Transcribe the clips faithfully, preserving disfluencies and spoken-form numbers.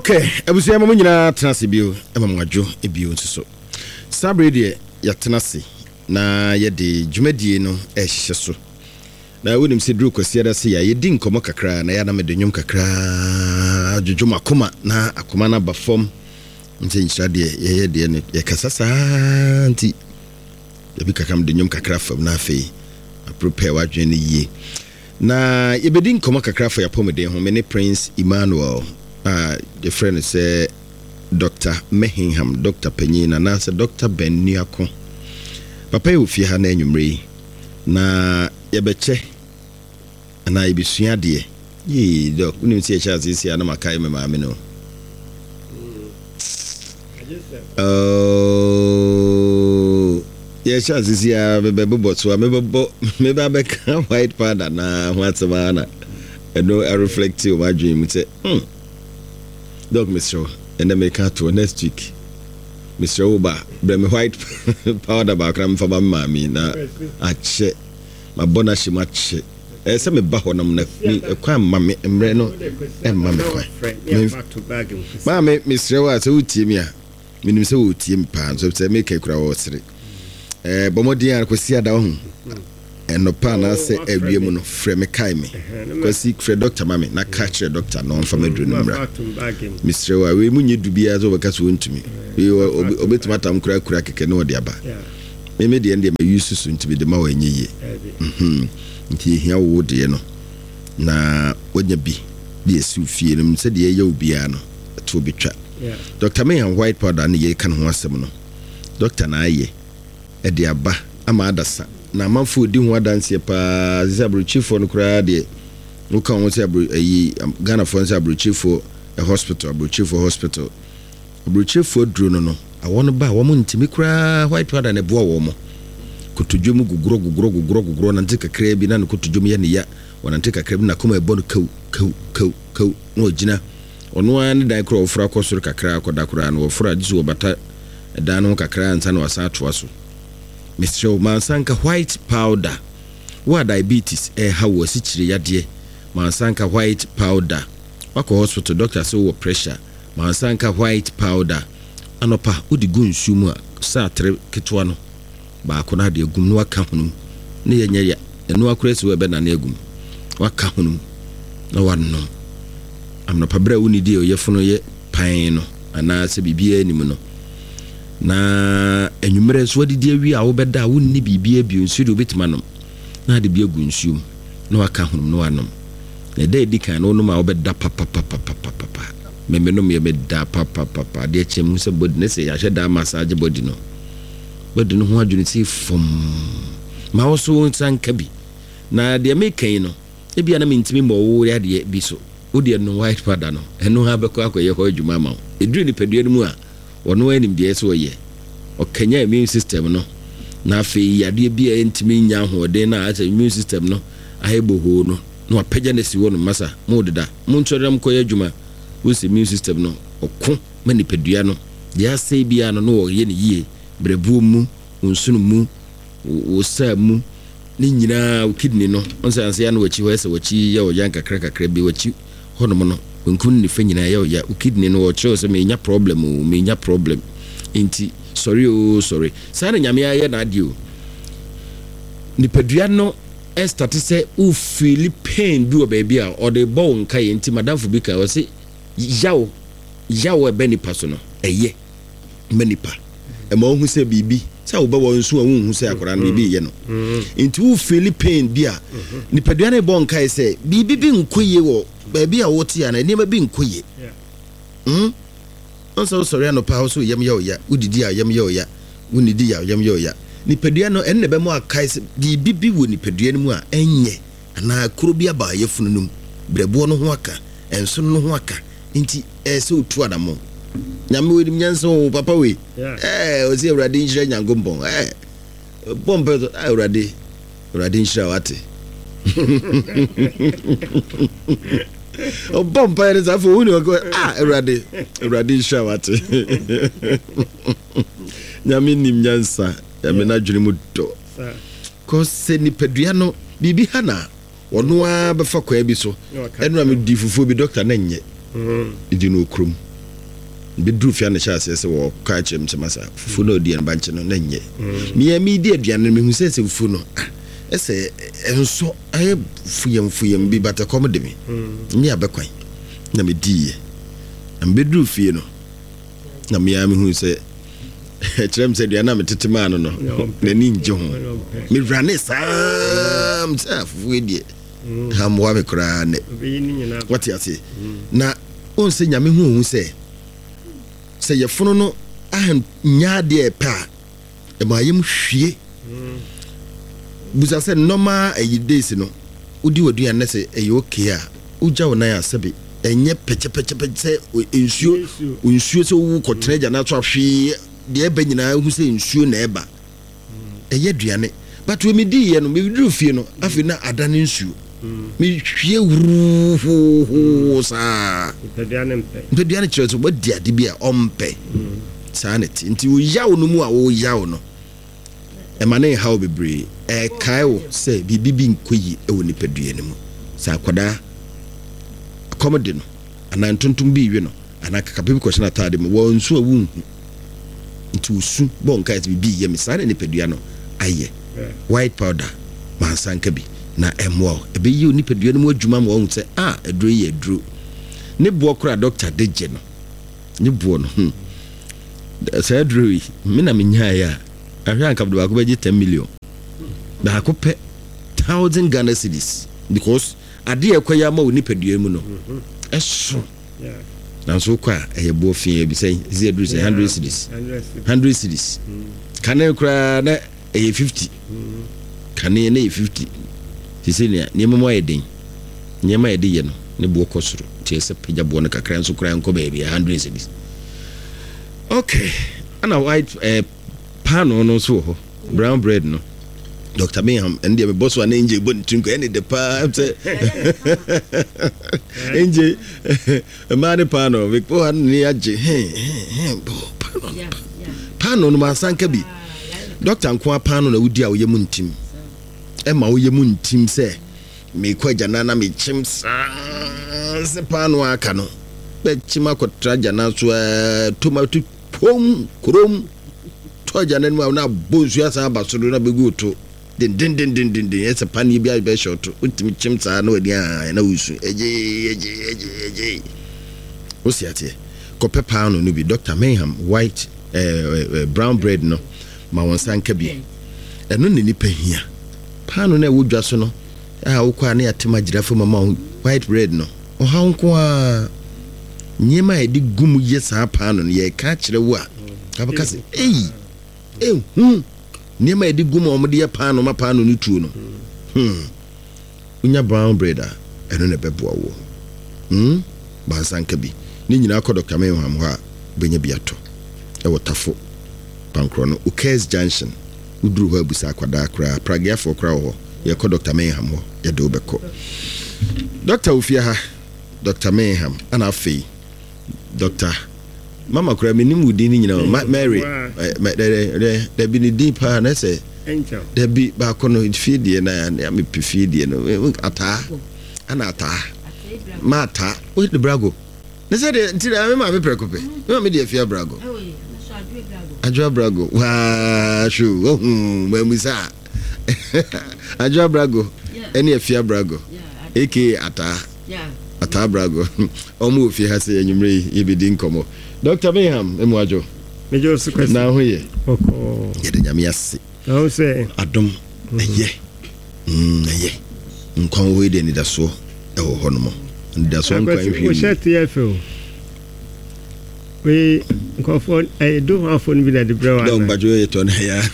Okay, abusia ma munyina tenase bio ema mwadwo ebio nso. Sabre de ya tenase na ye de dwumadie no ehye so. Na wonim se dru kwasi da se ya ye di nkomo kakra na ya na me de nwum kakra dwudwum akoma na akoma na ba fom. Nti nchira de ye ye de ne ye kasasa nti ye bi kakam de nwum kakra fam na afei prepare wadwen ne yie. Na ye be di nkomo kakra fa ya pomeden ho me ne Prince Emmanuel. Uh, the friend say Doctor Mehingham, Doctor Penyina, na say Doctor Ben Niako. Papa you fi ha na enwumre na ye beche na ye bisua de. Ye doc, uni see chance this year na makai me ma me no. Oh, ye chance this year be be bo so me bo me ba be white powder na what's na. I know I reflect you my dream say, hmm. Dog Mister and then make to next week. Mister Oba, bring me white powder back from for my mammy. Now, I check my bonus match. Eh, some baho nam na a quam mammy and Reno and mammy. Mammy, Mister was a utimia. Minim so team pans, so say make a crowd. Eh, Bomodia was here down. And no pana say every mono frame kaime. Because seek for Doctor Mammy, not catch a doctor known from a dream. Mister We munye dubia over Caswin to me. We were obit matam crack crack and no diaba. Maybe the end of my use soon to be the Mawa ye. Hm. Here would you know. Na when you be, dear Sue Fielum said ye yo biano, to be trapped. Doctor May and white powder and ye can want some. Doctor Naye, a dear ba, Amadasa. Na manfo di ho adanse pa zabruchifo no kra de no kan wo se ayi Ghana for se abruchifo a hospital abruchifo hospital abruchifo duro no no awon ba wo mo ntimi kra white powder na bo wo mo kotodwom guguro guguro guguro guguro na ntika kra bi na no kotodwom ye ne ya wona ntika kra bi na koma ebo no kau kau kau kau no gina ono an dai kra ofra kosoro kakra akoda kra no ofra diso obata dan no kakra ansa na wasa atoaso. Mister Mansanka white powder. What diabetes eh how was it yadie? Mansanka white powder. Wako hospital doctor say wo pressure. Mansanka white powder. Anopa udi gu nsumu a sa tre ketwa no. Ba ko na de gum no aka hunum. Ne yenye ya. Eno akura si we be na na egum. Waka hunum. Na wanno. Amnopa bra woni die oyefono ye pan no. Ana se bibia anim no. Na enwumere so de dia wi a wo beda wo ni bibia bi nsu do betmanum na de bia gunsuum na waka hunum no anom na de di kan no no ma wo beda papa papa papa papa me me no me beda papa papa de chem se body ne se ya hweda massage body no body no ho adwene si fom ma wo so nsanka bi na de me kan no e bia na me ntimi mo wo ya de bi so wo de no white powder no eno ha bekọ akoye ho adwuma ma edru ni pedua no mu a wono anim de eso ye o kanya immune system no na afi yade bia entimi nya hoden na asa immune system no ahebo ho no no apagya na si wono masa mo deda mo ntwerem koye adwuma wo si immune system no okko mani pedua no de asa bia no no ye ne yie brebu mu onsunu mu wo sa mu ni nyina kidney no onsa ansa ya no wachi ho esa wachi ya o yanka krakra kra bi wachi hono mo no nkun ni fa nyina ya o ya kidney no o cho se me nya problem o me nya problem inti sorry oh sorry sana nyame ya na adio ni pedua no e start say u feel pain bi o baby a o de bo nka ye inti madam fu bi ka o se yawo yawo e benipa so no eye menipa e ma hu se bibi sa wo ba wo nsu a hu se akora na bibi ye no inti u feel pain bi a ni pedua na bo nka ye se bibi bi nkoye wo baby a wo ti ana ni ma bi nkoye hm on so sorry no pa so yam ya oya udidi a yam ya oya unidi ya yam ya oya ni pedua no enne be mo akai bi bibi wo ni pedua no mu a enye ana kuro bi aba yefununum brebo no ho aka enso no ho aka nti e se otu adamo nyame we nim nyanso papa we eh o se urade nhira nyangombon eh bombe eh urade urade nhira wate o bomba is afo uni go ah erade erade shawate nyame nim nyansa nyame na dwene mu do ko se ni pedua no bibi hana wono a befa kwa bi so enu am di fufu bi doctor na nye idi no krum bedru fia ne chase se wo ka chem se masa fufu no di en banche no na nye me ya mi di aduane me hu se se fufu no ese enso aye fuyem fuyem bi bata kom de me me abekwan na me di ye am bedru fie no na me ya me hu se chrem se aduane na me tetema no no na ni nje ho me rane sam sa fufu di ha mo me kra ne what you say na on se nyame hu hu se se ye fono no ahan nyaade e pa e ma yem hwie buza se normal e days no udi wadu na se e okay a uja wona ya sebe enye peche peche peche se ensuo ensuo se wu kotreja na to ahwe de e ba nyina hu se ensuo na eba eye duane but we me di ye no me duru fie no afi na adane ensuo me hwie wuru sa peduane mpe peduane chiro so bodi ade bia ompe sanity nti wo yawo no mu a wo yawo no e mane how bebre e kai wo se bibibi nkoyi e wo ni peduane mu sa kwada comedy no ana ntontom bi wi no ana kakapebi kwashina tade mu wo nsu awu nti usu bon kai bibi ye me sa ne peduane no aye white powder mansanka bi na emwo ebe yi onipadua no mu adwuma ma won se ah edro yi edro ne bo kora doctor deje no ne bo no hm sa edro yi me na menya ya ahwe anka do ba ko beji ten million ba ko pe one thousand Ghana cedis because ade ekoya ma onipadua mu no eso yeah na so kwa eye bo fie bi say zi edro say one hundred cedis one hundred cedis kana kora na eye fifty kana na eye fifty Sisilia ni mama yedin nyama yedi ye no ne bo kosoro tie se peja bo no kakra nso kra nko ba bia one hundred cedis okay ana white eh pano no so ho brown bread no Doctor Mayhem and the boss one nje bo ntunko any the pa nje mane pano we ko han ni age he bo pano pano no masanka bi doctor nko pano na wudi a wo yemu ntim Emma wo yemu ntim se me kwaja na na me chim se pano aka no be chima kotraja na so tomato pom krom toja na mu na bonsu asa abasoro na beguto din din din din din din ese pan yi bia be short untimi chim sa na wadi a na wusu eje eje eje eje o si ate ko pepper no no bi Doctor Mayhem white eh, brown bread no ma won sanka bi eno ne ni pahia pano na wodwa so no a wokwa na yatema girafo mama white bread no o ha nko a nyema edi gumu ye sa pano ye ka kire wo a abaka se ei eh hu nyema edi gumu o mde ye pano ma pano ni tuo no hm unya brown bread a eno ne bebo wo hm bansanka bi ni nyina akọ Doctor Mayhem ho a benya biato e wotafo pankro no Ukes Junction udru ho abusa akwada akra pragiafo kra ho ye ko Doctor Mayhem ho ye do beko Doctor Ufia ha Doctor Mayhem ana afi Doctor Mama kra menim wudi ni nyina Mary de de bi ni deep ha na say angel de bi ba ko no fie die na ya me pefie die no ata ana ata mata o de brago na say de ntira me ma me prekope me ma me de fie brago Ajwa Brago wa shu oh mamusa Ajwa Brago eni efia Brago aka ata yeah ata Brago omu ofie ha se enyumre yebedi nkomo Doctor Mayhem emu ajo mejo su kwesi na ho ye oko ye de nyame ase na ho se adom eye mm eye nkwan wo de ni da so e ho ho no mo ni da so nkwan hwi o shet ye fe we nkofo I do have phone with the brewer don bajo ye to na ya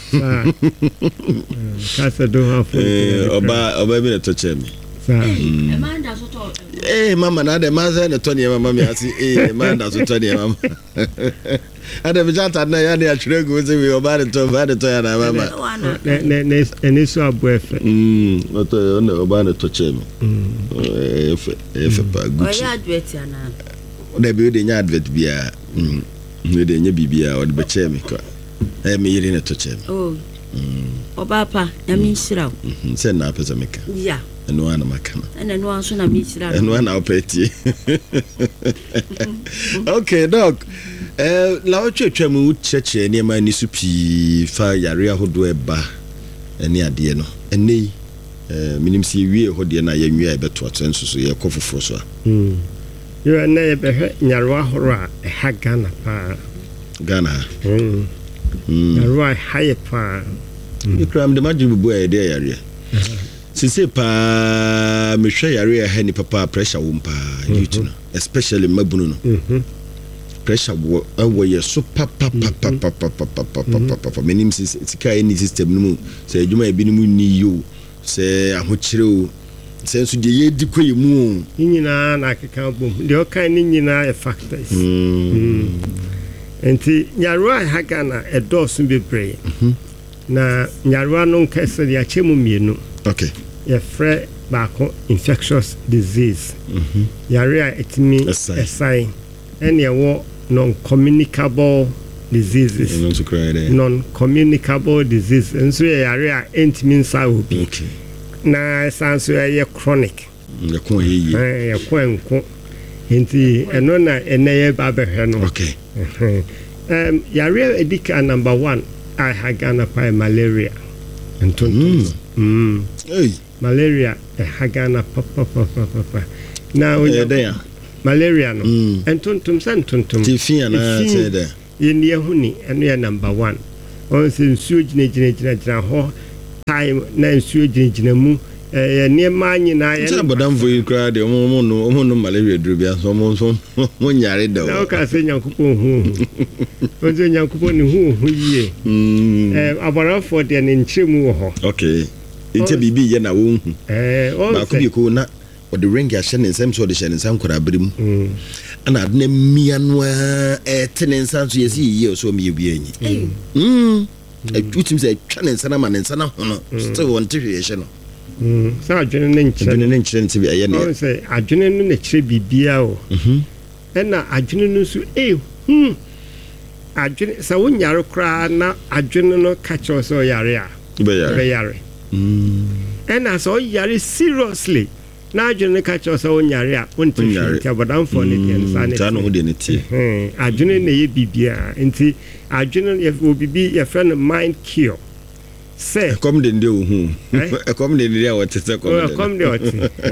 kasa do have phone eh oba oba bi na to che me e manda so to eh mama na de maza na to ne mama mi asi eh manda so to ne mama ada bi janta na ya ne atwere go se we oba de to ba de to ya na mama ne ne ne so abuefe mm o to na oba na to che me eh efe efe pa guchi o ya advert ana na bi de nya advert bia mm we de nya bibia o de be che me ko eh me yiri na to che me oh mm oba pa ya mi shira mm se na pesa meka ya eno ana makana eno anso na mi shira eno ana opeti okay doc eh la o twetwa mu cheche ne ma ni su pi fa yare ahodo eba ene ade no ene eh minim si wie ho de na ya nwie ebeto atenso so ye kofoforo so a mm yo na ye be nyarwa horo a ha Ghana pa Ghana mm nyarwa haye pa ikram de maji bubu e de yare sisi pa me hwe yare ha ni papa pressure wo mpa youth no especially mabunu no mhm pressure wo wo ye so papa papa papa papa papa menim sika any system no mu se adwuma e bi no mu ni yo se ahokyere o se so de ye di koye mu nyina na akeka bom de o kan ni nyina e factors mm enti nyarwa ha Ghana e dosun bebre na nyarwa no kese de achemu mienu okay ye fre baako infectious disease mhm yare a etimi esai ene wo non communicable diseases non communicable disease enso yare a entimi nsa obi okay na sanso ye chronic ye ko ye eh ye ko enko enti eno na eneye ba behwe no okay um yare edika number one I had Ghana by malaria entonto mm hey malaria e hagana papa papa papa now yeah, there malaria no mm. entontom santontom tifia na say there ye ne huni eno ya number one on se nsuo gine gine gine gine ho time na nsuo gine gine mu eh ne manyi na ye na bodam vo kra de omo no omo no malaria duro bia so omo so mo nyare da na o ka se nyankopon hu o se nyankopon ni hu hu yie mm eh aborafo de ne nchemu wo ho okay ite bibi ye na wo hu eh o ba ko bi ko na o de ring ya shene nsem so de shene nsam kora brim mm ana adna mia no eh tene nsam so yesi yi so mi bi anyi mm e tutim se twa ne nsana ma ne nsana ho no still want to hear no mm sa adwene ne nkyere adwene ne nkyere nti bi aye ne o se adwene no ne kyere bibia o mhm ena adwene no so eh hm adwene sa wo nyare kra na adwene no ka cho so yare a be yare be yare mm ena so yare seriously na adwene ka cho so nyare a wonti fi abadam for ne den sa ne ta no de ne ti eh adwene ne ye bibia nti adwene ye obibi ye friend mind cure say come de ndio hu e come de ndia what say come de come de what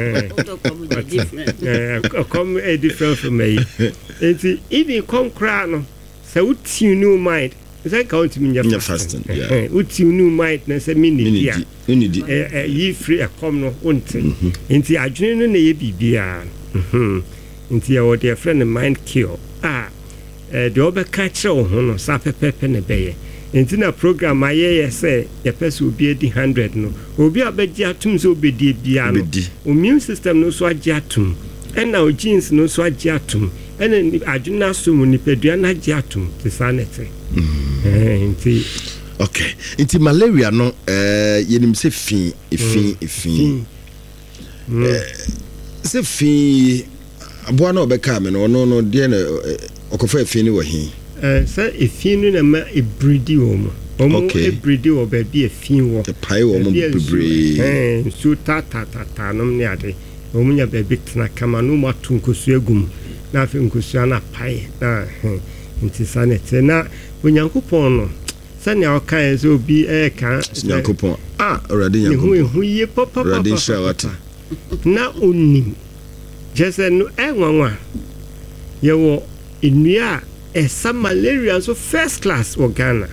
eh come a different from me nti even come cry no say what you new mind say count me your fasting yeah what you new mind na say me need dia need eh you free e come no wonte nti adwene no na ye bibia mhm nti ya what your friend mind cure ah eh de obeka kire wo ho no sa pepepe ne beye nti na program aye say ye person obi edi one hundred no obi abegi atum so obedi bia no immune system no so agi atum ena o genes no so agi atum ena adwena so mu ni pedua na agi atum te sanete eh nti okay nti malaria no eh yenim se fi efi efi eh se fi aboa na obeka me no no no de na okofa efi ni wo hin eh say efi nu na ma ebridi wo mo omo ebridi wo ba bi efi wo the pie wo mo bebre eh so ta ta ta ta no ne ade omo nya ba bi tna kama no ma tu nkosu agum na afi nkosu na pie na nti sanete na onyankopon no sani o kan so bi e kan onyankopon ah already nyankopon hu ye papa papa na onim jese no enwanwa ye wo inua esa malaria so first class o Ghana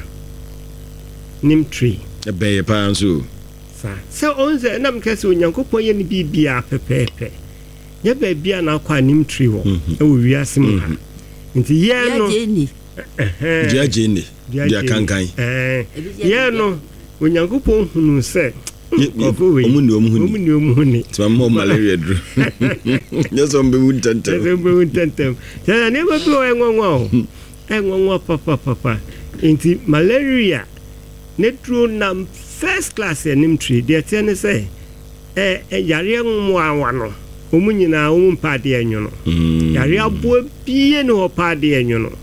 nim tree e be pa nso sa so onze na mkase onyankopon ye ni bibia pepepe ye ba bia na kwa nim tree wo e wo wiase mu ha nti ye no eh dia jeni dia kankan eh ye no onyankopon hunu se omuni omuhuni omuni omuhuni twa malaria dru nyeso mbe wuntantem mbe wuntantem ya ne ba bi o enwonwo enwonwo papa papa inti malaria ne dru na first class enim tree de tene say eh yare nwo awa no omunyina ompa de enyo no yare abo bie ne opa de enyo no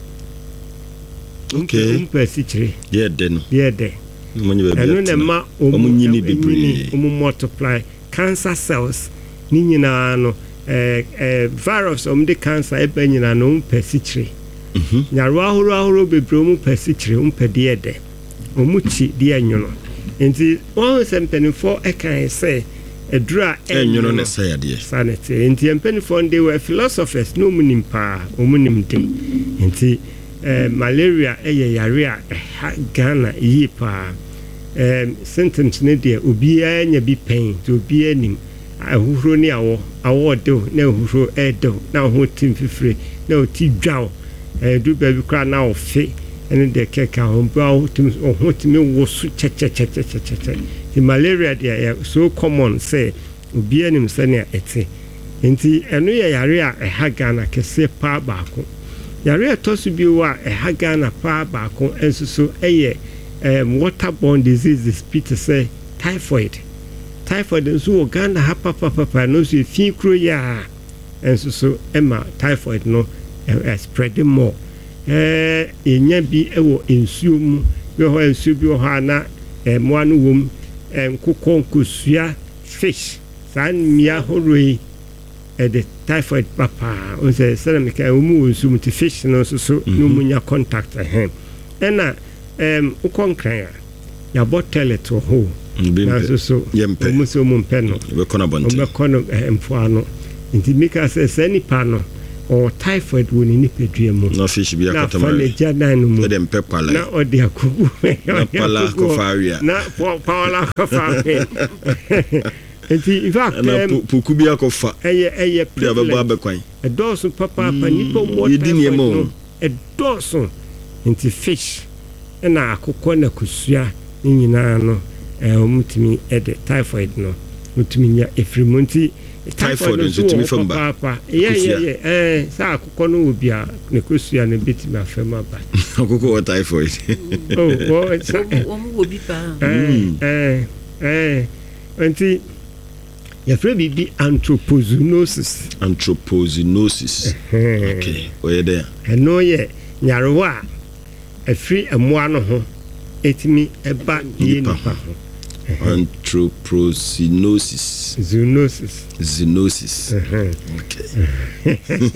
okay umpa sichire ye de no ye de enu ne ma omunyini bebre omu multiply cancer cells ni nyina no eh eh virus om de cancer e ba nyina no umpa sichire nyarewa ahoro ahoro bebree mu pɛsi kyerɛ mu pɛdeɛ dɛ ɔmu kyi deɛ nwono nti wɔn sɛ mpanimfoɔ ɛkan sɛ edura ɛnwono ne sɛ yadeɛ sanity nti mpanimfoɔ de were philosophers no mu nim paa ɔmu nim dem nti Uh, malaria ɛyɛ yare a ɛha Ghana yie paa um, symptoms ne deɛ obiara nya bi pɛn nti obiara nim ahohoro ne awɔ awɔ dew na ahohoro ɛdew na ho tim fifire na oti dwaw ɛdu baabi koraa na ɔfe ɛne deɛ kɛka ho ba ho tim ho tim wo so kyɛkyɛkyɛkyɛkyɛ the malaria deɛ yɛ so common sɛ obiara nim sɛnea ɛte nti ɛno yɛ yare a ɛha Ghana kɛseɛ paa baako yare ɛtɔso bi wa ɛha Ghana paa baako nso so ɛyɛ um, waterborne diseases bi te sɛ typhoid typhoid nso wɔ Ghana ha papapapa no nso efi kuro yɛ a nso so ɛma typhoid no ɛ spreading more ɛɛ enya bi ɛwɔ nsuo mu bi hɔ nsuo bi wɔ hɔ a na ɛmoa no wɔ mu nkokɔ nkosua fish saa mmea horow yi ɛde typhoid papa on sɛ sɛnɛ meka ɔmu wɔ nsuo mu te fish no nso so no mu nya contact ɛhɛn ɛna ɛm wokɔ nkran a yɛabɔ toilet wɔ hɔ nanso so ɔmu sɛ ɔmu mpɛ no ɔmɛkɔ no mpoano nti meka sɛ saa nipa no ɔwɔ typhoid wɔ ne nipadua mu na fish bi na fa ne gya dan no mu ɛde mpɛ pala na ɔde akogu na pala kɔfa awia na pala kɔfa awia nti in fact na poku bi akɔfa ɛyɛ ɛyɛ dia bɛbɔ abɛkwan ɛdɔɔso papa pa nipa mo typhoid no ɛdɔɔso nti fish ɛna akokɔ na kusua ne nyinaa no ɛɛ ɔmutumi ɛde typhoid no mutumi nya efirimu nti typhoid nso tumi fam ba papa yɛ yɛ yɛ ɛɛ sɛ akokɔ no wɔ bia ne kusua no betumi afɛm aba akokɔ wɔ typhoid oh wɔ wɔn wɔ bi pa ɛɛ ɛɛ nti yɛfrɛ biribi anthropozoonosis anthropozoonosis okay oyɛ dɛ ɛno yɛ nyarewa a ɛfiri ɛmmoa no ho ɛtumi ɛba yɛ nipa ho anthropozoonosis zoonosis zoonosis okay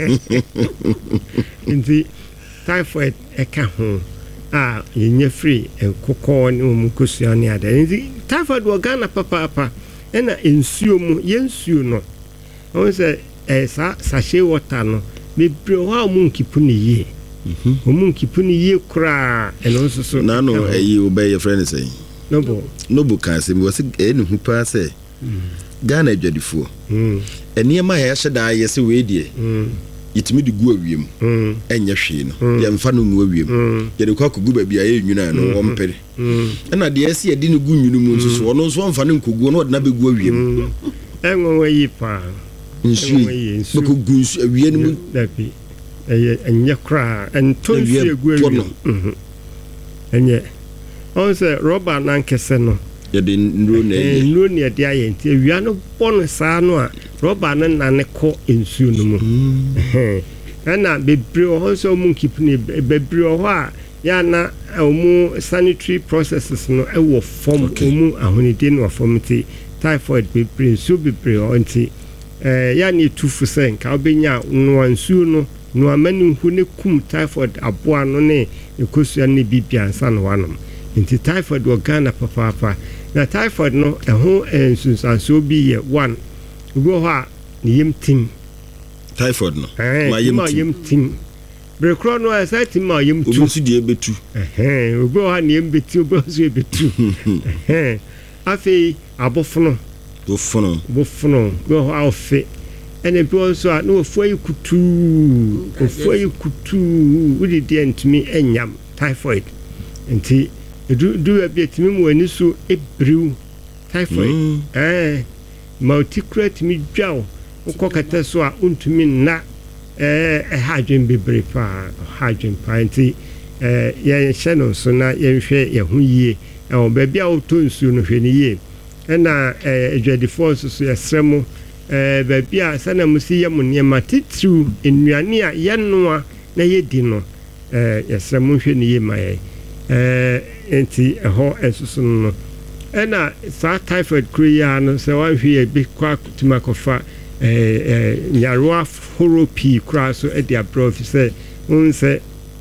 nti typhoid ɛka ho a yɛnya firi nkokɔ ne ɔmu nkosua ne ada nti typhoid wɔ Ghana papaapa ɛna nsuo mu yɛnsuo no ɔmo sɛ ɛɛ saa sachet water no bebree hɔ a ɔmo nkipu ne yie ɔmo nkipu ne yie koraa ɛno nso so na no ɛyi wobɛyɛ frɛ ne sɛ nobo nobo ka sɛ wɔ sɛ ɛyɛ ne ho paa sɛ Ghana adwadifoɔ ɛnneɛma a yɛahyɛ daa yɛ sɛ wei deɛ yɛtumi de gu awiem ɛnyɛ hwee no yɛmfa no ngu awiem yɛde kɔ akɔgu baabi a yɛyɛ nwunu a no wɔmpere ɛna deɛ ɛsɛ yɛde no gu nwunu mu nso so ɔno nso ɔmfa no nkɔguo na ɔde na bɛgu awiem ɛnwanwa yi paa nsuo bɛkɔgu nsu awie no mu dabi ɛyɛ ɛnyɛ koraa ɛntɔ nsuo egu awiem ɛnyɛ ɔn sɛ rɔba nankɛsɛ no yɛde nnuro na ɛyɛ nnuro na yɛde ayɛ nti awia no bɔ no saa no a rɔba no nane kɔ nsuo no mu ɛna bebree wɔ hɔ nso ɔmo nkipu ne bebree wɔ hɔ a yɛana ɔmo sanitary processes no ɛwɔ fam ɔmo ahonide no wɔ fam nti typhoid bebree nsuo bebree wɔ nti ɛɛ yɛana etufu sɛ nka ɔbɛnya noa nsuo no noa mani nhu ne kum typhoid aboa no ne ekosua ne bibia nsa no wanom nti typhoid wɔ Ghana papaapa na typhoid no ɛho nsunsanso bi yɛ one obi wɔ hɔ a ne yam tim typhoid no ma yam tim berekorɔ no a saa tim ma yam tu obi nso deɛ bɛtu ɛhɛn obi wɔ hɔ a ne yam bɛtu obi nso bɛtu ɛhɛn afei abofono bofono bofono obi wɔ hɔ a ɔfe ɛna bi wɔ nso a na wɔfu ayi kutuu wɔfu ayi kutuu wodi deɛ ntumi ɛnyam typhoid nti du du abi etimi mu ani so ebriw typhoid eh ma otikura timi dwaw ukɔ kata so a untumi na eh hadwen bebre pa hadwen pa nti eh yɛn hyɛ no so na yɛnhwɛ yɛn ho yie ɛwɔ baabi a wotɔ nsuo no hwɛ ne yie ɛna eh adwadifo so so yɛsrɛ mo eh baabi a sana mo si yɛ mo nneɛma titiriw nnuane a yɛnoa na yɛdi no eh yɛsrɛ mo hwɛ ne yie ma yɛ eh enti ɛhɔ ɛsoso no ɛna saa typhoid kuro yi a no sɛ wanhwɛ yɛ bi kɔ akotuma kɔfa ɛɛ nyarewa horo pii koraa so ɛde aborɔ fi sɛ wɔn sɛ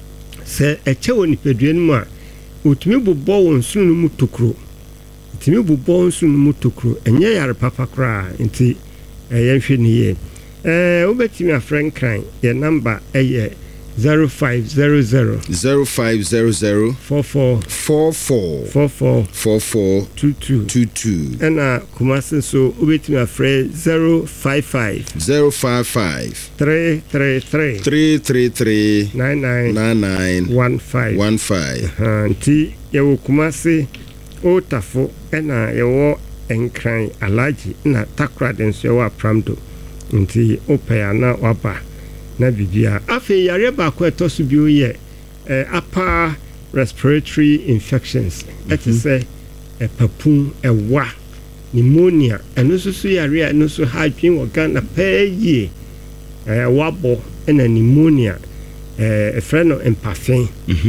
sɛ ɛkyɛ wɔ nipadua no mu a otumi bobɔ wɔn nsono no mu tokuro otumi bobɔ nsono no mu tokuro ɛnyɛ yare papa koraa nti yɛnhwɛ ne yie ɛɛ wobɛtumi afrɛ nkran yɛ namba ɛyɛ zero five zero zero zero five zero zero four four four four four four four four two two two two ɛna Kumasi nso wobɛtumi afrɛ zero five five zero five five three three three three three three nine nine nine nine one five one five. nti yɛwɔ Kumasi Otafo ɛna yɛwɔ Nkran Alhaji na Takoradi nso yɛwɔ Apramdo nti wopɛ a na waba na bibia afei yare baako ɛtɔ so bio yɛ upper respiratory infections ɛte sɛ ɛpapum ɛwa pneumonia ɛno nso so yare a ɛno nso ha adwen wɔ Ghana pɛɛ yie ɛwabɔ ɛna pneumonia ɛfrɛ no mpafen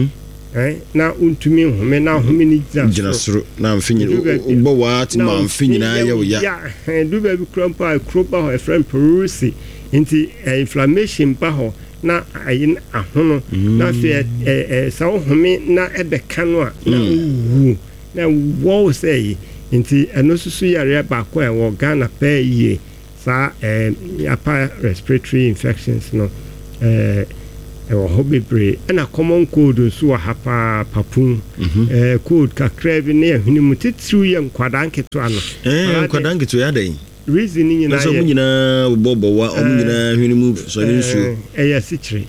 na untumi nhome na nhome ni gyina soro na mfe nyina ubɔ wa ti ma mfe nyina yɛ wo ya du ba bi kura mpa kuro ba ho efrem perusi nti inflammation ba ho na ayin ahono na fe eh sa nhome na ebeka no a na wu na wo say nti eno susu yare ba ko e wo Ghana pa yie sa eh upper respiratory infections no eh ewo ho bebre na common cold nso wa hapa papum eh cold kakra bi na ehuni mu titru ye nkwadan keto ano eh nkwadan keto ya dan reason ni nyina ye so mu nyina bobo wa o mu nyina ehuni mu so ni nsu eh ya sichire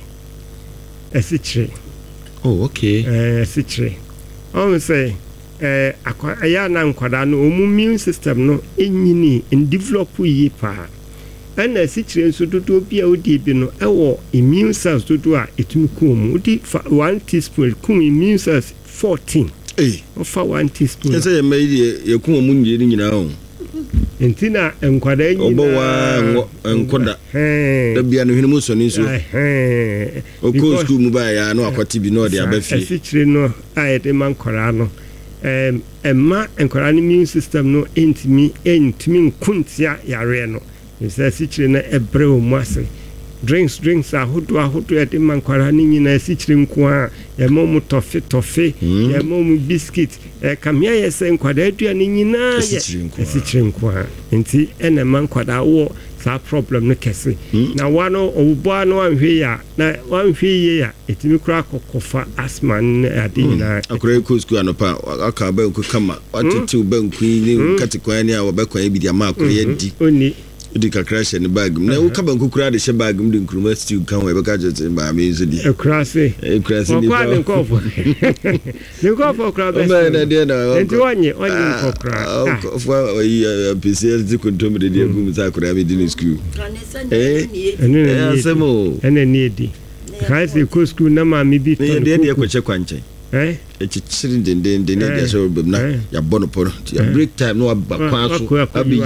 esichire oh okay eh sichire o say eh akwa ya na nkwadan no omu immune system no enyini in develop yi pa and a situation to do be a udibino, our immune cells to do it to come. One teaspoon, cum immune cells fourteen. Eh, for one teaspoon. Yes, I made a cum you know. And Tina and Quaday, Oboa and Quada, the Bianumus on his own. Of course, Kumubaya, no, what to be no, the Abbey. No, I had a man Corano. Um, a ma and Corano immune system no ain't me, ain't me, Kuntia Yareno. Is a situation a brew massy. Drinks, drinks are who do a who to a man quarani in a situation qua, a moment toffee, toffee, a moment biscuit, a camia saying quadrian in a situation qua. And see, and a man quada war, that problem no cassie. Now one or one one here, now one here, it will crack or cough asthma at dinner. A great cool school and a power, a carbon could come up. What two bone queen, Catiquania or Becquay be a mark only. Di kakra ne bag na wo kaba nkukura de she bag mu de nkruma stew kan we beka jete ba me so di ekrase ekrase ni ba ko ko ne ko fo kra be na de na enti wonye onye ko kra fo yi P C L di kontom de de gum sa kra me di ni school eh ene asemo ene ni di kaise ko school na ma mi bi to de de ko che kwanche eh e chichiri den den den de so bem na ya bono por ya break time no ba kwa so abi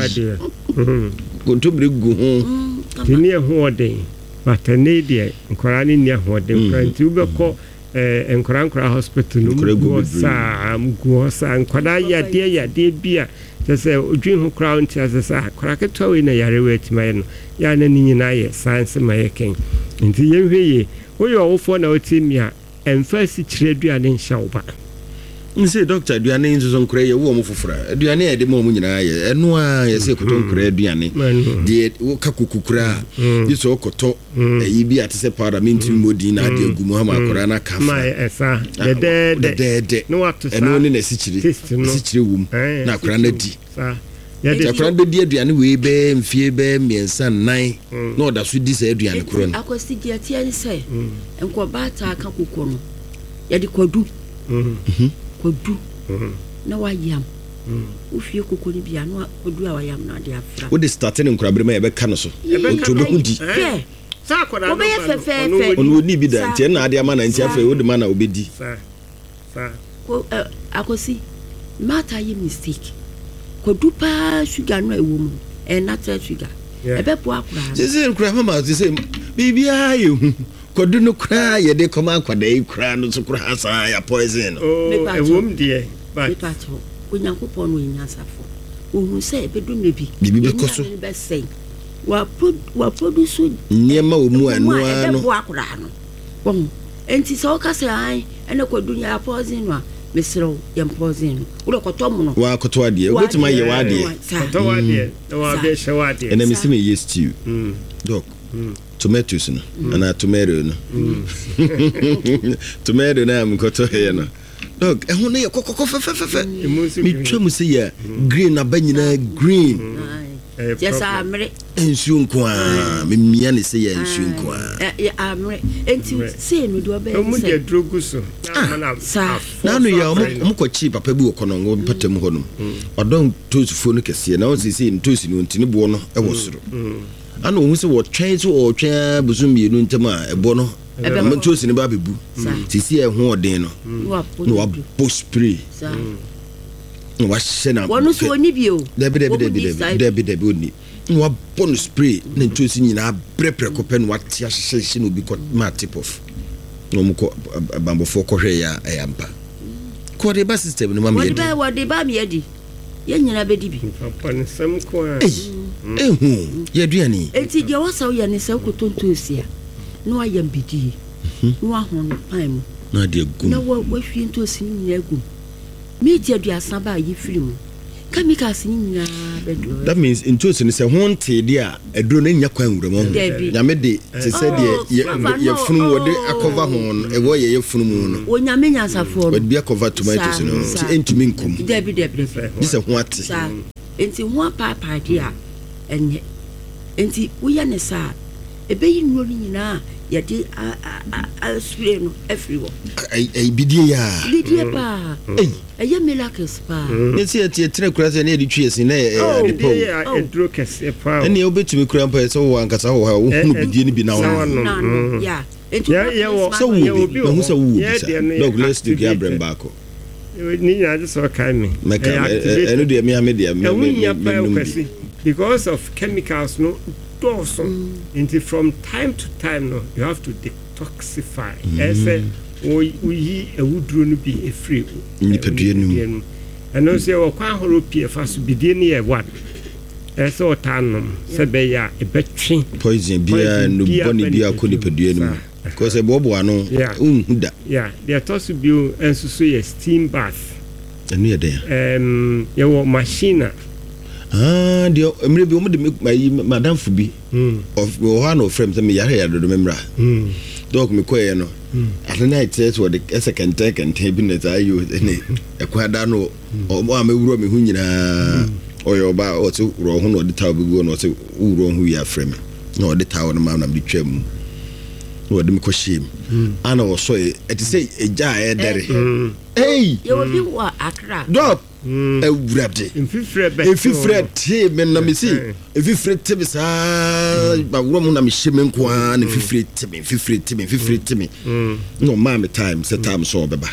kontomre gu ho tini ho oden matane de nkora ni ne ho oden kranti ubekọ eh nkora nkora hospital no gu sa gu sa nkora ya de ya de bia se odwin ho kra nti asesa kora keto we na yare we timaye no ya na ni nyina ye science mayeken nti yehweye oyo wofo na otimi a emfa si kire aduane nhya wo ba nse doctor aduane nzo nkora ye wo mo fofora aduane e de mo mo nyina ye eno a ye se koto nkora aduane de wo kakukukura di so koto e bi atese parliament modi na de agumu ha makora na kafa ma esa de de de no wato sa eno ne na si kire si kire wum na akora na di sa ya de akora be di aduane we be mfie be miensa nnan na oda so di sa aduane koro no akosi di atia ni se enko ba ta aka kokoro no ya di kwadu mhm kodu na wayam ufie kokoni bia no kodu a wayam na de afra wo de starting nkrabre ma ye be ka no so o be ku di sa akora no ba onu ni bi da ntia na ade ama na ntia fa wo de ma na obedi sa sa ko akosi mata ye mistake kodu pa sugar no ewo mu e natural sugar e be po akora se nkra mama se bibia ye hu kodu no kra ye de koma kwada yi kra no so kra asa ya poison oh ewom de ba pato onyankopon no nyasafo ohun se ebedu nebi bibi be koso be sei wa wa produce niema omu anu ano bo akura no won enti so ka say ai ene kwadu nya poison no mesrew yem poison wo de kotom no wa koto ade obetima ye wa ade koto ade wa be she wa ade ene mesime ye stew dok tomatoes no ana tomato no tomato na am koto he no dog ehun ne kokoko fefefefe mi twam se ya green na banyina green yes amre ensu nko a me mia ne se ya ensu nko a eh amre enti se no do be se mu de drogu so na no ya mo ko chi papa bi okono ngo patam ho no odon toast fo no kese na o se se toast no ntini bo no e wo soro ana ohun se wo twen so o twen busum bi no ntama e bo no mo toast ni ba bebu sisi e ho odin no no wa bo spray no wa shena wonu so oni bio debi debi debi debi debi oni no wa bon spray na toast nyina brepre ko pen wa tia hyehyɛ no bi ko ma tip off no mo ko bambo fo ko hwe ya ayampa ko de ba system no ma me yedi wo de ba me yedi ye nyina be di bi papa ne sam ko a eh hu ye duani enti dia wasa wo ya ne sa ko tontosia no ayam bidie no ahon pan mu na de gum na wo wo hwie ntosi ni agum me dia duasa ba yi film chemicals ni nyina bedo that means ntosi ni se ho nte de a eduro na nya kwan wura mo nyame de se se de ye funu wo de akova ho no e wo ye ye funu mu no wo nyame nyansafo wo de akova tomatoes no ti entumi nkum debi debi this ho ate enti ho papa dia enye enti wo ya ne sa ebeyi nuo ni nyina ya di a a spray no everywhere ai ai bidie ya bidie pa eh eye miracles pa ne se tie tre kura se ne di twie se na e po e dro kese pa ne obetumi kura mpa se wo ankasa wo ha wo hunu bidie ni bi na wo ya ya ya wo so wo bi wo so wo bi dog let's do get bring back ni ya just so kai me eno de me ha me de me because of chemicals no also into from time to time no you have to detoxify as a we we a wudro no be a free ni pedue nu and also we kwa horo pie fa so bidie ne e what as o tanom se be ya e betwe poison bia no boni bia ko ni pedue nu because e bobo ano unhuda yeah there toss bio ensusu ye steam bath enu ye dey um ye wo machine ah dio emre bi o mo de madam fu bi of we ho no frame se me yare ya do memra mm dog me koye no at night says what the second take and take in the ayo ne e kwada no o mo amewuro me hu nyina oyo ba o ti ro ho no de taw bi go no ti wuro hu ya frame no de taw no ma na bi twam no de me ko shim ana wo so e ti say eja e dere hey ye wo bi wa akra dog ewurade infifre be infifre te me na me si infifre te be sa ba wuro mu na me hye me nko a na infifre te me infifre te me infifre te me no ma me time set time so beba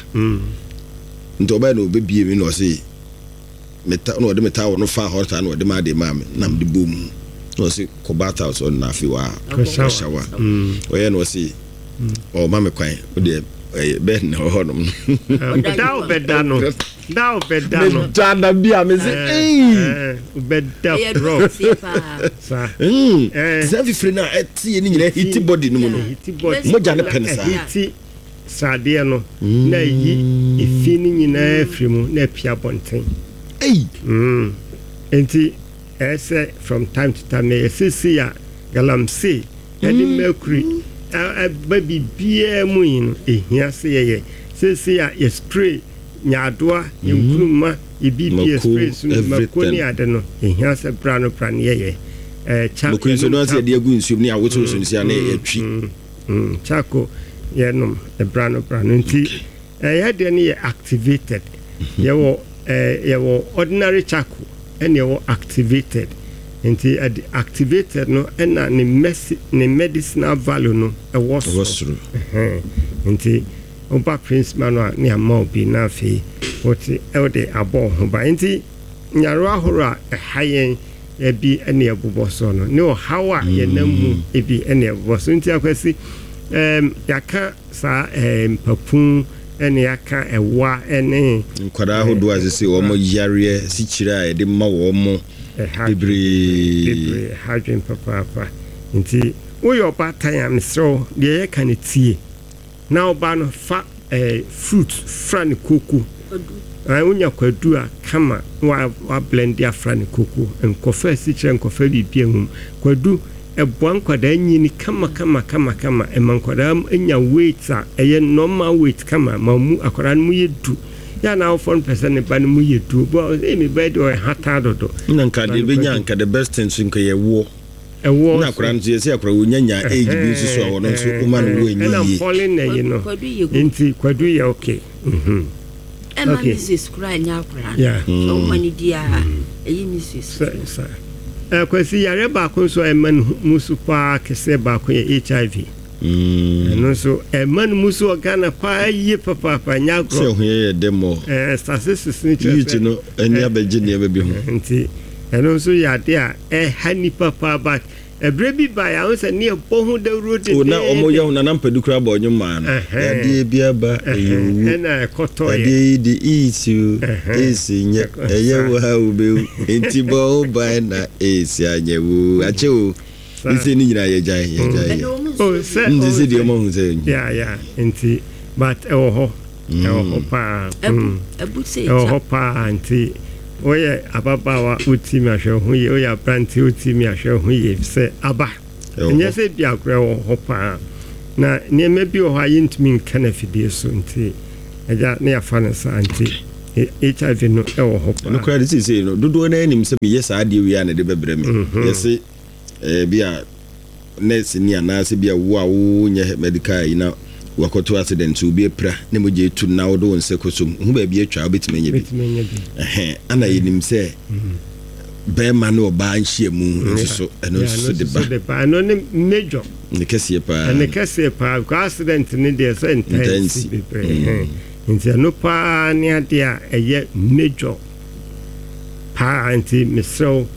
ndo ba no be bie me no say meta no de meta wo no fa horta no de ma de ma me na me de bom no say ko bata so na fi wa shawa o ye no say o ma me kwan o de ben no honom daw bedano daw bedano tanda bia me say eh bedda pro sa eh self free na etie ni nyina hit body no no mo ja ne pen sa hit sade no na yi efi ni nyina free mu na pia bonten eh mm enti ese from time to time e sisi ya galamsey e di mercury a baby bia mu yin ehia se ye se se ya spray nyadoa yenkuruma e bibia spray so makoni ade no ehia se bra no pra ne ye eh cha ko so no se de agu nsum ne awoto so nsia na ye twi mm chako ye no e bra no pra no nti eh ye de ne ye activated ye wo eh ye wo ordinary chako ene wo activated enti uh, activated no ena ne messi ne medicinal value no e was eh enti oba prince manual ne amao bi na fe oti e de abo ho ba enti nyaro ahoro a hayen e bi ene abubo so no ne o hawa ye namu e bi ene abubo so enti akwasi em yaka sa em papun ene yaka ewa ene nkwada ahodo azese wo mo yare sichira e de ma wo mo libre hydrogen papa nti wo yo patan am so de ye kan tie na oba no fa eh, fruit fra ne koko ai unya kwadu a kama wa wa blend ya fra ne koko enkofa si kire enkofa bibia hum kwadu eboa nkwada nyini kama kama kama kama emankwada enya weight a eye normal weight kama mamu akwara mu yedu ya na ofon person ne ba ne mu yedu bo e me bed o hata dodo na nka de benya nka the best thing nka ye wo ewo na akwara nso yesi akwara wonyanya age bi nso so awono nso uma no wo enyi na falling na you know enti kwadu ye okay mhm Emma Missus Cry nyakura yeah so many dia eyi Missus sa eh kwesi yare ba ko so eman musu pa kese ba ko H I V mm no so eman musu ogana pa yi papa pa nyakura so he demo eh statistics ni you know eni abeji ne be bi ho enti eno so yade a eh hani papa ba ebrebi ba ya won se ne bohu de road o na omo ya na nampadu kra ba onyu ma no yade bia ba eyu ena ekoto ye yade di issue isi nye eye wa ube enti bo ba na isi anyewu achewu isi ni nyina ye jai ye jai o se ndi si di omo hu se ya ya enti but e wo ho e wo ho pa ebu se e wo ho pa anti oye ababawa utimi ahwe ho ye oya branti utimi ahwe ho ye se aba enye se bia kra wo ho pa na ne me bi ho ayi ntimi nkana fidie so nti eja ne afa ne sa anti H I V no e wo ho pa no kra de se no dodo na anim se me yesa ade wi ana de bebre me yesi eh bia nurse ni ana se bia wo a wo nye medical ina wakoto accident ubi pra ne moje tu na wo do nse kosom hu ba bi atwa obetime nya bi eh ana yinim se be ma no ba nhie mu so eno so de ba de ba no ne major ne kese pa ne kese pa ko accident ne de so intense eh nti no pa ne ade a eye major pa anti misro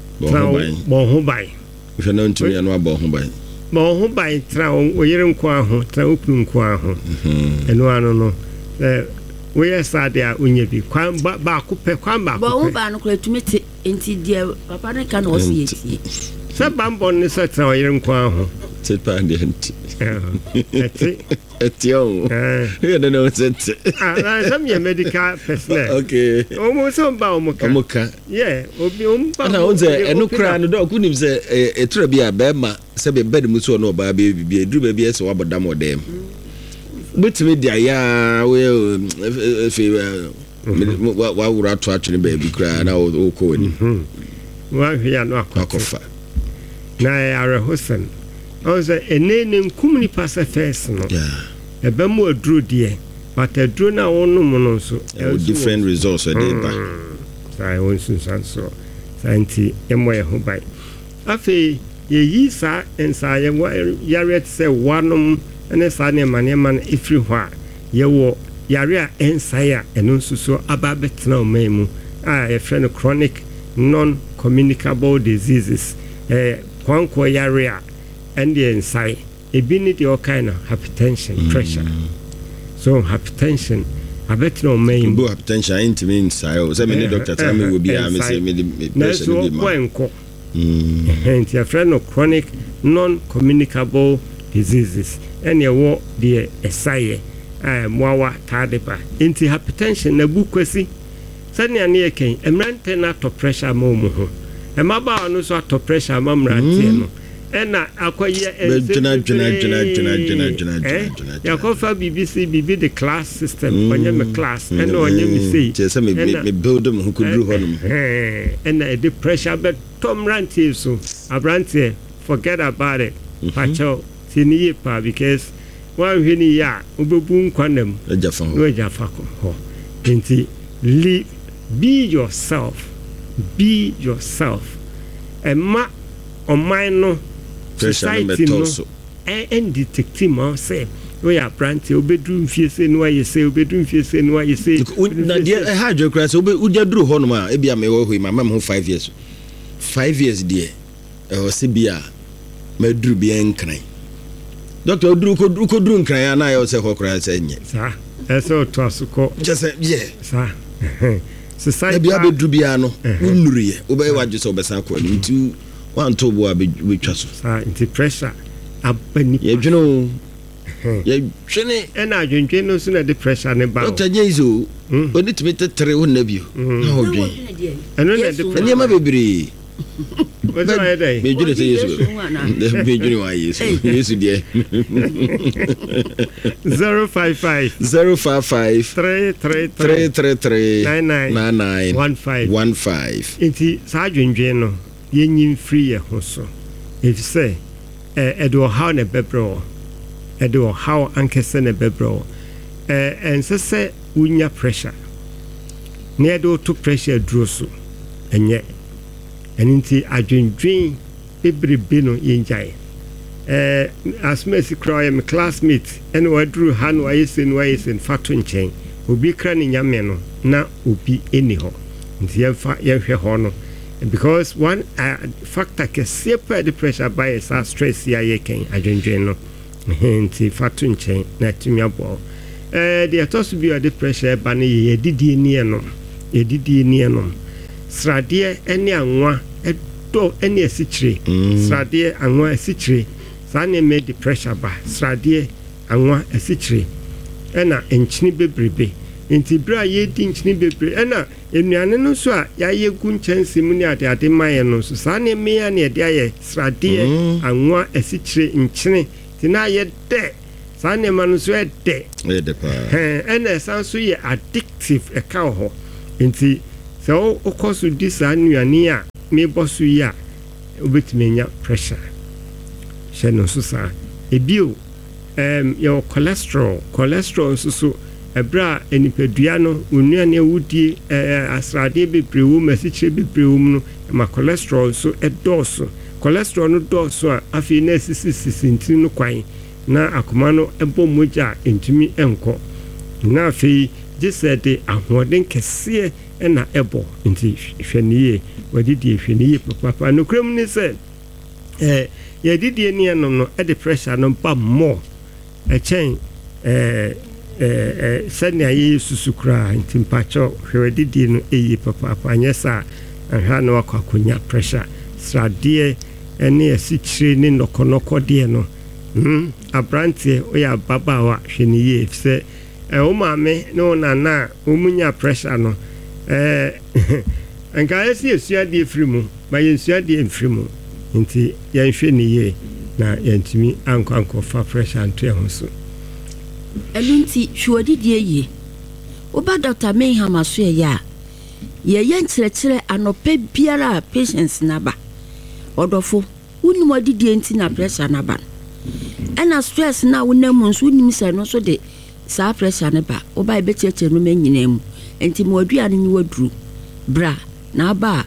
bo ho bai if no ntumi ya no bo ho bai ma ho bai tra o yere nko aho tra opun nko aho eno ano no eh we sade a onye bi kwan ba ko pe kwan ba ko ba ba no kura tumete enti dia papa ne ka no si etie se bambo ne se tra o yere nko aho se pa ndi enti eti eti o you don't know it ah some your medical personnel okay o mo so ba o mo ka o mo ka yeah obi o mba na o ze eno kra no do kunim se etra bi a be ma se be bed mu so no ba be bi eduru ba bi ese wa bodam odem betime dia ya we fe wa wura to atwene ba bi kra na o ko ni wa hia no akofa na ya Hussein oze enene nkum ni pasa first no yeah ebe mu aduro die but aduro na wonu mu no so different results dey ba sai won sun san so santi emo ye ho bai afi ye yi sa ensa ye yare se wanum ene sa ne mane man ifri ho a ye wo yare a ensa ya eno suso aba betena o memu a ye friend chronic non communicable diseases eh kwanko yare a and the inside a binity all kind of hypertension mm. pressure so hypertension I bet no main bo hypertension into me inside so many doctor tell me will be am say me pressure no be kwanko mm and your friend of chronic non communicable diseases and your wo the esai eh mwawa tadeba into hypertension na bukwesi sani ani eken emrante na to pressure mo mo ho e maba no so to pressure ma mrante no ena akoye juna juna juna juna juna juna juna ya ko fa B B C B B the class system onye me class ena onye me say je me me build them who could do honum ena the pressure but tom rantie so abrante forget about it pacho tiniye pa because one hini ya obebu nkwanam ejafa ho ejafa ho enti live be yourself be yourself ema oman no society no and detective man say we are branch obedru mfiese no aye say obedru mfiese no aye say na dia e ha dwe kra say obedu duro ho no ma e bia me wo hoi mama me ho five years five years dia e o se bia ma duru bia nkran doctor oduru ko duru ko duru nkran na aye say ho kra say nye sa e so to asoko just yeah sa society bia be duru bia no unuriye obe waju so obesan ko ntu one to bo abetwa so sa inti pressure abani ye dweno ye twene e na adwendwen no so na the pressure ne ba Doctor Jesu oni timi tetere ho na bio na ho dwen eno na the ene ma bebre what do I say me jure se Yesu me jure wa Yesu Yesu die zero five five zero five five three three three three three nine nine nine one five one five inti sa adwendwen no ye nyim free ye ho so if say eh edo how na bebro edo how ankese na bebro eh ense se unya pressure na edo to pressure duro so enye eninti adwendwen bebrebe no yenjae eh asmesi kroye me classmate ene wadru han wa yesen wa yesen fatu nchen obi kra ne nyame no na obi eni ho nti yemfa yehwe ho no because one uh, factor ke sepa the pressure by is stress ya yeken adwendwen no nti fatu nchen na tumi abo eh the toss be the pressure ba ne ye didie ni no ye didie ni no srade ene anwa edo ene asichire srade anwa asichire sane me the pressure ba srade anwa asichire ena enchini bebrebe nti bra ye di nchini bebre ena enuane no so a ya ye gu nchansi mu ni ade ade maye no so sane me ya ne de aye srade anwa asichire nchini ti na ye de sane ma no so e de e de pa eh ena sanso ye addictive e ka ho nti so o koso disa nuane a me bosu ya obetimenya pressure she no so sa ebio em your cholesterol cholesterol so so ebra enipadua no onuane wudie eh asrade beprewu masichire beprewu no ma cholesterol so edoso cholesterol no doso a afi na sisi ntini no kwan na akoma no ebo moja entumi enko na afi gisede ahoden kese ena ebo nti hweniye wadidi hweniye papa no krem ni se eh ye didi ni no no e the pressure no ba more e chen eh eh senya yi susukra nti mpacho hwedidi no eyi papa anyesa ahwa no akwakonya pressure sradie ene asichire ni nokonoko de no mm abrante oya baba wa hweniye se e o maame no na na omunya pressure no eh anka esi esuade efrimu ba yesuade enfrimu nti yenhwe niye na yentimi anko anko fa pressure anto ehunso elunti hwodi die ye oba Doctor Mayham aso ya ye ye nkyerɛkyerɛ anope biara patients na ba odofo unim odidie nti na pressure na ba ena stress na wonamu nso unim se no so de sa pressure na ba oba ebecheche no manyina mu enti mo adua no ni waduru bra na ba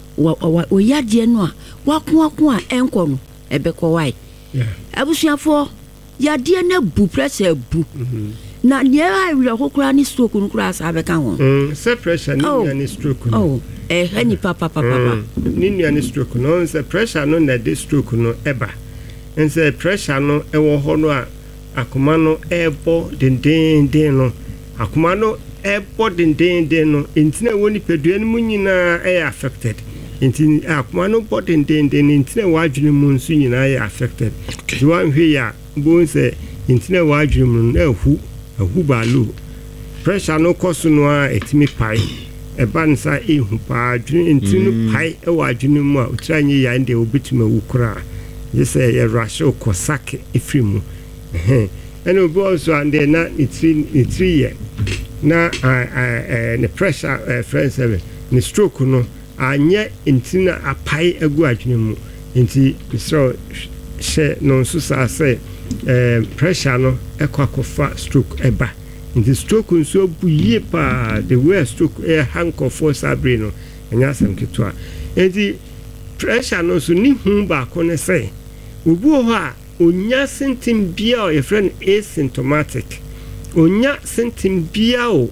o yadie no a wakoako a enko no ebekọ wai yeah abusuafo yadie na bu pressure bu na niera ire kokura ni stroke no kura sa abeka ho mm se pressure ni ni stroke no oh eh hani papa papa ni ni stroke no se pressure no na de stroke no eba nse pressure no ewo ho no a akoma no ebo denden den no akoma no ebo denden den no entina woni pedua no nyina e affected enti akoma no body denden den entina wadwene mu nso nyina e affected ti wan hwe ya bo nse entina wadwene mu na hu ahu balu pressure no koso no a etimi pai eba nsa ehu pa adwene entinu pai e wadwene mu a utranye ya nde obitima wukura yese ye rush okosake efrimu eh eno bo so ande na itri itri ye na eh ne pressure friend seven ne stroke no anye entina apai agu adwene mu enti so she no so sa say eh pressure no ekwakofa stroke eba enti stroke nso buye pa the way stroke e hanko for sabre no enya sam ketwa enti pressure no so ni hu ba ko ne say obu ho a onya symptom bia o your friend asymptomatic onya symptom bia o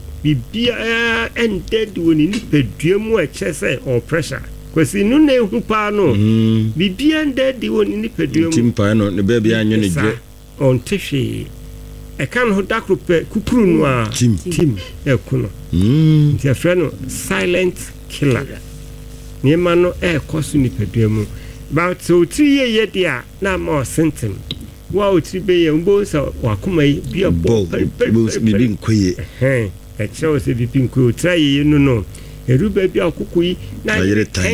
bibia ended woni ni pedua mu a chese or pressure kwesi no na ehu pa no bibia ended woni ni pedua mu timpa no ne ba bia anyo ne dwe on tehwe e kan ho dakro pe kukuru no a tim tim e kuno mm your friend silent killer ni ma no e kosu ni pedua mu but so three ye dia na more symptom wa otiri be ye mbo so wakoma yi bia bo bibi nkoye eh e kyerɛ sɛ bibi nkoye otira ye no no edu ba bia akoko yi na ayere tan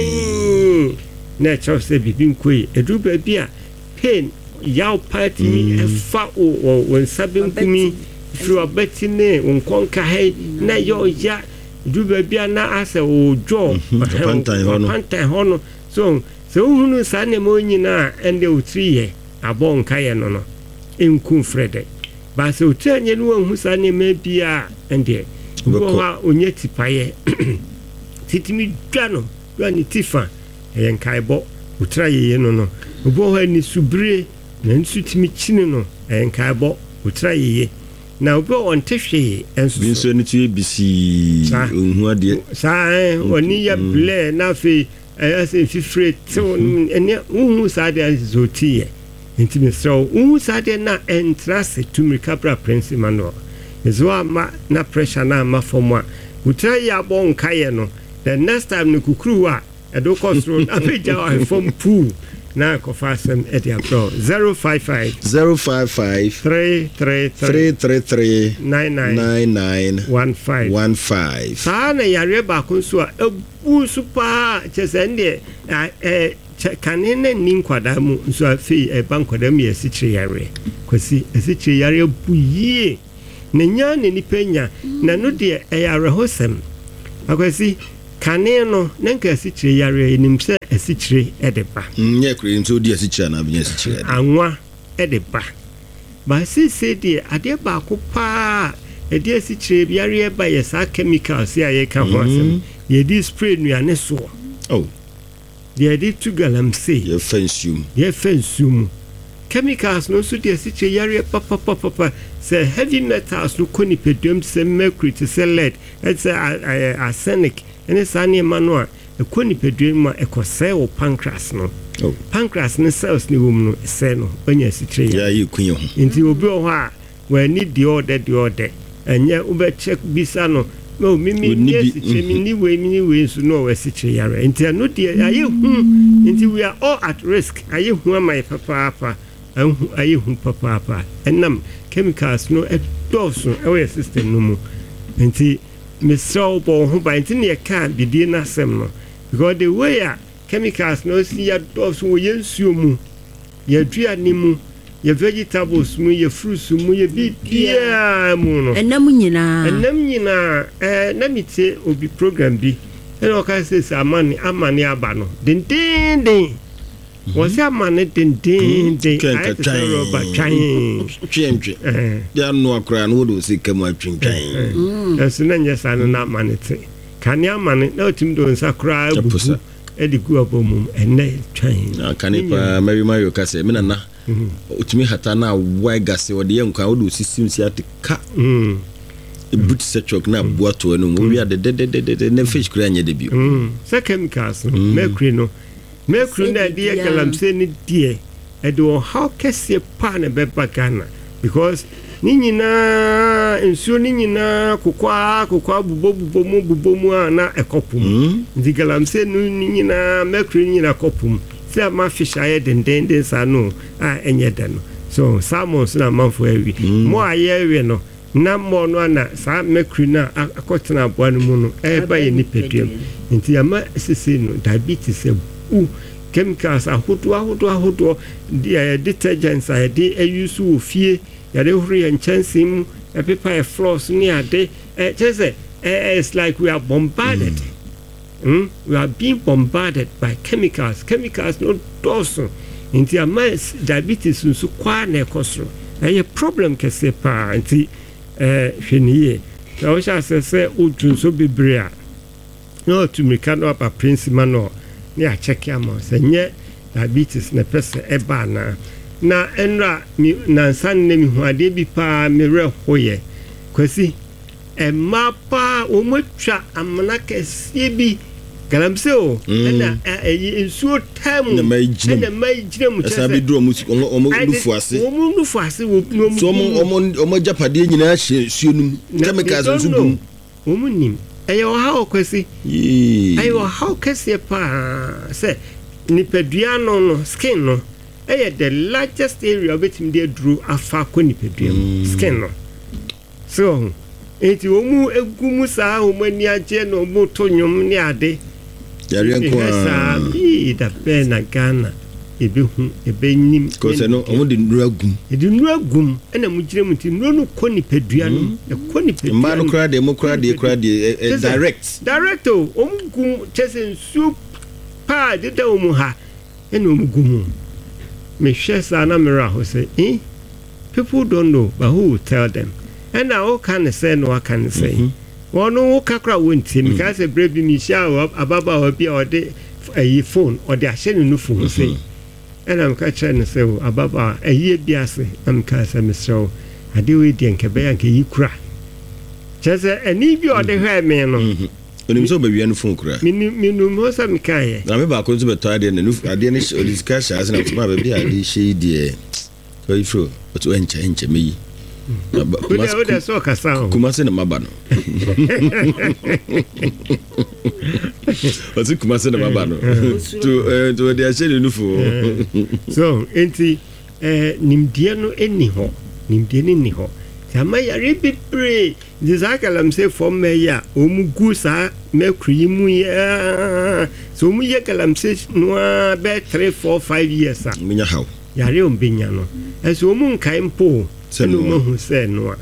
na kyerɛ sɛ bibi nkoye edu ba bia pain yaw party e fa o won sabe nkumi firi abati ne nkonka hai na yo ya edu ba bia na ase o jo pantan hono pantan hono so so hunu sa ne mo nyina ende otiri ye abon kaye no no enku frede ba se otanye no hu sa ne ma bia ende wo ha onye tipaye titimi dwa no dwa ni tifa e nkai bo otra ye no no obo ha ni subre na nsu timi chine no e nkai bo otra ye na obo on tehwe enso bi so ni ti bisi onhu ade sa oni ya ble na fe ase fifre to ene hu sa de zotie intimi so hu sa de na entrase tumika bra prince Emmanuel ezo ama na pressure na ma form a utra ya bon kaye no the next time ne kukuru a edo kosro na peja wa form pool na ko fasem e dia pro zero five five zero five five three three three three three nine nine nine nine one five one five sa na yare ba kun so a ebu super chesende eh kanene nin kwada mu so afi e bankwada mu yesichire yare kwasi esichire yare bu yie na nya ne nipenya na no de e yare hosem akwasi kane no nanka esichire yare nimse esichire edeba nye kure nso di esichire na abnya esichire anwa edeba ba sisi de ade ba ko pa e de esichire yare e ba yesa chemicals ya ye ka ho asem ye di spray nuane so oh they did to galamsey ye fensum ye fensum chemicals no so de siche yare papa papa papa say heavy metals no koni pedum say mercury to say lead it's arsenic and it's an emmanuel e koni pedum ma e kose o pancreas no oh pancreas ne cells ni wom no say no onya siche ya ye kunye ho nti obi o ha we need the order the order enye ube check bisa no no mimi yes mimi we mimi we so no we siche yare nti no de aye hu nti we are all at risk aye hu my papa papa aye hu papa papa enam chemicals no e doso e we system no mu nti me so bo hu ba nti ne ka bidie na sem no because the way a chemicals no si ya doso wo yensuo mu ya duane mu ye vegetables mu ye fruits mu ye bibia mu no enam nyina enam nyina eh na mite obi program bi e no ka say amani amani aba no den den den wo say amani den den den ai say roba twan twentwe eh ya no akra no do say kam atwentwan eh so na nyesa no na amani te kan ya amani na otim do nsa kra bubu e di ku abomum ene twan kan pa Mary Mario ka say me na utumi hata na wagase wode yankwa wode sisim si atika mm e but setchok na boato no mo wi ade de de de na fish kura nya de bi mm sa chemicals mercury no mercury na de galamsey ni die e do how kese pa na be bagana because ni nyina ensuo ni nyina kokwa kokwa bubo bubo mu bubo mu na ekopum ndi galamsey no ni nyina mercury ni nyina kopum se ma fish aye den den den sa no a enye den no so salmons na manfo awi mo aye wi no na mo no na sa mercury na akotena aboa no mu no e ba ye ni pedem nti ama sisi no diabetes e u chemicals ahodo ahodo ahodo the detergents are dey use wo fie ya dey huru ye nchansi mu e paper e floss ni ade e chese it's like we are bombarded mm. we are being bombarded by chemicals chemicals no doso nti ama diabetes nso kwa na ekosro e problem kese pa nti eh hweniye so sha se odunso bibrea no tumika no pa Prince Emmanuel ni a check am say nye diabetes na pese eba na na enra mi na nsan ne mi hu ade bi pa mi re hoye kwasi e mapa o matwa amana kese bi galamse o na e nsuo tam na mai jinem na mai jinem chese esa bi duro mu o mo lufu ase o mo lufu ase wo no so mo o mo japade nyina hye suonum chemicals nso bum o mo nim eyo ha okwesi yi ayo how kese pa se nipadua no no skin no ɛyɛ the largest area obetumi de aduru afa akɔ nipadua mu skin no so enti omu egu mu saa omu ani agye na omu to nwom ne ade yare nko a bi da bɛ na Ghana ebe hu ebe nim ko se no omu de nura gum de nura gum ɛna mu gyina mu ti nura no kɔ nipadua no ɛkɔ nipadua ma no kra de mu kra de kra de direct direct o omu gum chese nsu pa de da omu ha ɛna omu gum me hwɛ saa na mera ho say eh people don't know but who will tell them and now can say no can say one no kakra wonti me ka say brave me sha ababa obi or the a phone or the ahye no phone say and am ka kyerɛ no say ababa ayi bi ase am ka say Mister ade we di nke be yanke yi kura kyerɛ ani bi or the hwɛ me no onim so ba wi no phone kura minu minu mo sa me ka ye na me ba ko so beto ade no ade no discussion as na ma ba bi ade hye die so ifro o to enche enche meyi Kuda uda so kasao Kumasi na mabano Wasi kumasi na mabano To to de asheli nufu So enti eh nimdie no eni ho nimdie ni ho Sama ya rebebre Dizaka lamse form me ya omugu sa mercury mu ya so mu ye kalamse no be three four five years a Minya how Yare ombenya no Eso mu nkai mpo no mo say no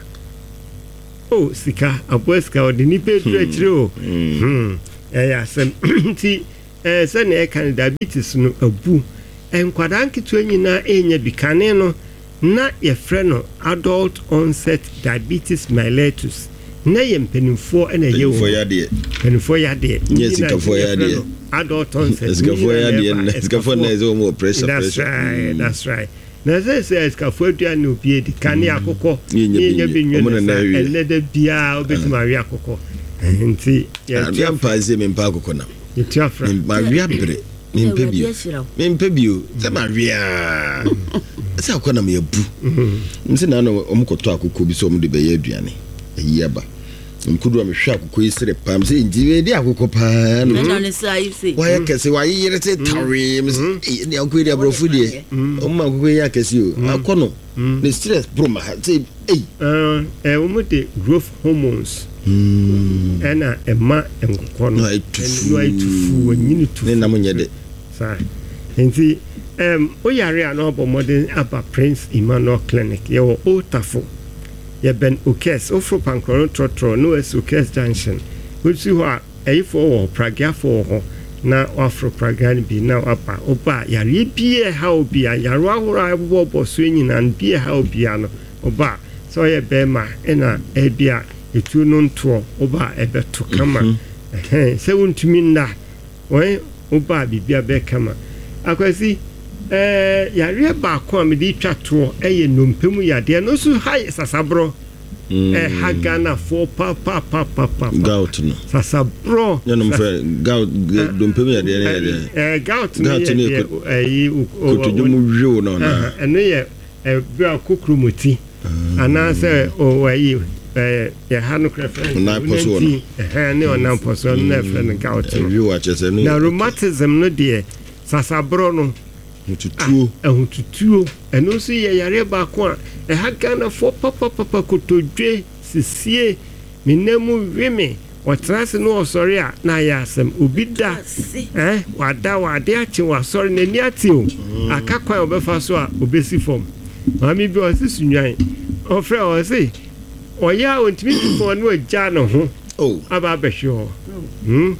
oh sika aboska odi ni pedro akire o hmm eh ya sem ti eh se na e kan diabetes no abu enkwada nketu anyina enya bikane no na ye frɛ no adult onset diabetes mellitus na ye mpenimfo na ye wo mpenimfo ya de yes sikafo ya de adult onset sikafo ya de sikafo na zo mo pressure that's right that's right na say say sikafo adua na obi edi kane akokɔ nye binwe na elede bia obetima wi akokɔ nti ya ya mpaze me mpa akokɔ na ye tiafra ma wi abre me mpebio me mpebio se ma wi a se akɔ na me abu nti na no omkɔtɔ akokɔ bi so omde be ye aduane eyi aba nkudu a me hwa akokɔ isere pam se njiwe di akokɔ pa no na ne sai se wa yakese wa yire se tawe me ne akokɔ di abrofu die o ma akokɔ ya kese o akɔ no ne stress bro ma se ei eh eh omude growth hormones mm ena ema enkokɔ no no ai tufu wanyini tufu ne nam nyede sa enti em oyare a no obo modern aba Prince Emmanuel Clinic ye wo Otafo ye ben Okes ofro pankoro trotro no es Okes junction wusi ho a eyifo wo pragya fo ho na afro pragan bi na apa oba yare bie ha obi a yare ahoro abo bo so nyina bie ha obi a no oba so ye be ma ena ebia etu no nto oba ebeto kama eh se wontumi nda we oba bibia be kama akwasi eh yare ba ko am di twato eye nompemu yade no so hai sasabro eh hagana for pa pa pa pa pa gout no sasabro ya no mfa gout nompemu yade yade eh gout no gout no eh kotojumu hwe no na eno ye eh bra kokromoti ana se o wayi eh ya hanu krefe na poso no eh ne ona poso na fe no gout hwe wa chese no na rheumatism no de sasabro no tutuo ehun tutuo eno so ye yare ba ko a e ha Ghana fo papa papa kotodwe sisie minemu weme otrase no osori a na ya asem obida eh wada wade achi wasori na ni ati o akakwan obefa so a obesi form mami bi o sisu nwan ofre o se oya ontimi fo no agya no ho oh aba behwe hm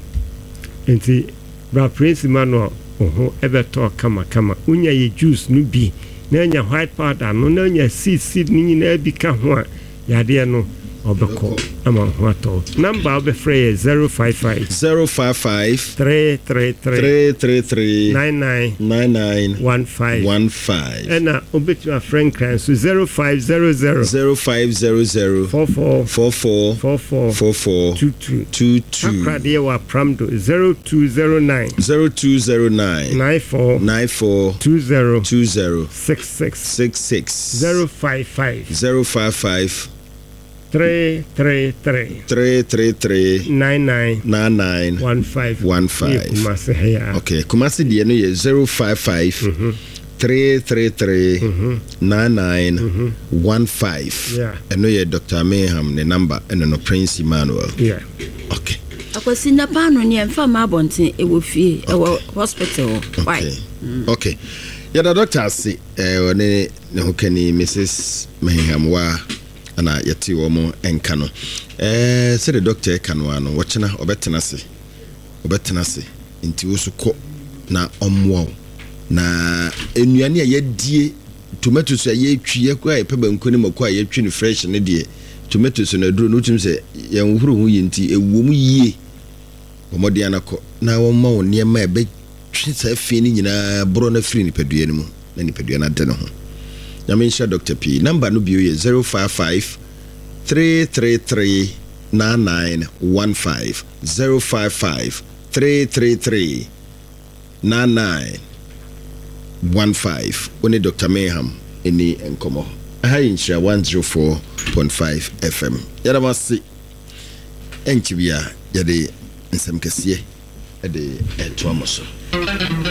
enti bra Prince Emmanuel oho ebeto kama kama unya ye juice no bi na nya white powder no na nya seed seed ni na bi ka ho a yade no obeko ama ho ato number obefre zero five five zero five five three three three three three three nine nine nine nine one five one five ena obetu a friend can so zero five zero zero zero five zero zero four four four four four four four four two two two two akrade wa pramdo zero two zero nine zero two zero nine nine four nine four two zero two zero six six six six zero five five zero five five three three three three three three nine nine nine nine one five one five Kumasi here okay Kumasi die no ye zero five five three three three nine nine one five. Yeah. And no, yeah, Doctor Mayhem, the number, and no Prince Emmanuel. Yeah. Okay. Akwasi na pano ni emfa ma bonten e wo fie e wo hospital. Why? Okay. Yeah, the doctor say eh one ne hokani Missus Mayhem wa ana yeti wo mo enka no. Eh say the doctor kan wa no wo chena obetena se. Obetena se. Nti wo so ko na omwo na enuane a yedie tomatoes a yetwi yakwa e peba nkoni makwa yetwi ne fresh ne de tomatoes na duro no tum se yan huru hu yinti ewuo mu yie omode anako na wo ma wo ne ma e be twi sa fi ni nyina bro na free ni padua ni mu na ni padua na de ne ho na me sha Doctor P number no bio ye zero five five three three three nine nine one five zero five five three three three nine nine one five. When Doctor Mayhem any enkomo aha inshira one oh four point five F M yada masi enchibia yade nsem kese e de eto amoso.